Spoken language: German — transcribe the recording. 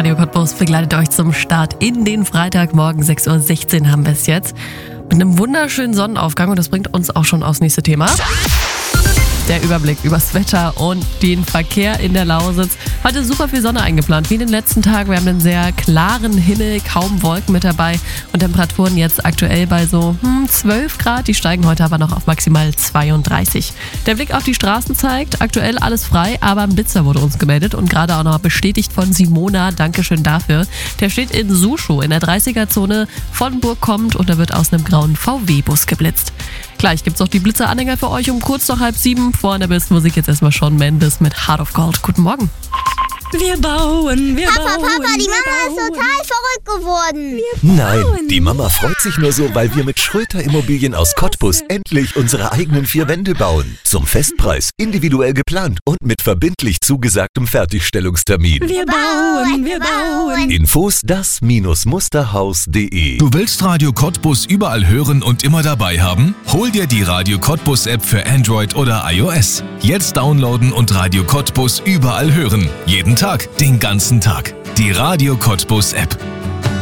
Radio Cottbus begleitet euch zum Start in den Freitagmorgen. 6.16 Uhr haben wir es jetzt. Mit einem wunderschönen Sonnenaufgang und das bringt uns auch schon aufs nächste Thema. Der Überblick übers Wetter und den Verkehr in der Lausitz. Heute super viel Sonne eingeplant, wie in den letzten Tagen. Wir haben einen sehr klaren Himmel, kaum Wolken mit dabei und Temperaturen jetzt aktuell bei so 12 Grad. Die steigen heute aber noch auf maximal 32. Der Blick auf die Straßen zeigt, aktuell alles frei, aber ein Blitzer wurde uns gemeldet und gerade auch noch bestätigt von Simona. Dankeschön dafür. Der steht in Suschow in der 30er-Zone von Burg kommt und da wird aus einem grauen VW-Bus geblitzt. Gleich gibt's auch die Blitzeranhänger für euch um kurz nach 6:30. Vor der besten Musik jetzt erstmal Shawn Mendes mit Heart of Gold. Guten Morgen. Wir bauen. Papa, die Mama ist total verrückt geworden. Nein, die Mama freut sich nur so, weil wir mit Schröter Immobilien aus Cottbus endlich unsere eigenen 4 Wände bauen. Zum Festpreis, individuell geplant und mit verbindlich zugesagtem Fertigstellungstermin. Wir bauen. Infos das-musterhaus.de. Du willst Radio Cottbus überall hören und immer dabei haben? Hol dir die Radio Cottbus App für Android oder iOS. Jetzt downloaden und Radio Cottbus überall hören. Jeden Tag, den ganzen Tag. Die Radio Cottbus App.